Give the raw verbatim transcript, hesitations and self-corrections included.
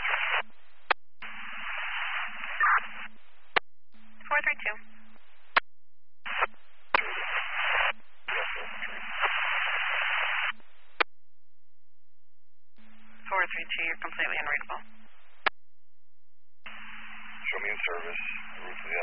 four three two. four three two, you're completely unreadable. Show me in service. The roof of the